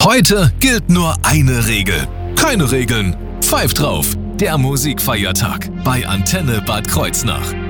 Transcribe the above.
Heute gilt nur eine Regel. Keine Regeln. Pfeift drauf. Der Musikfeiertag bei Antenne Bad Kreuznach.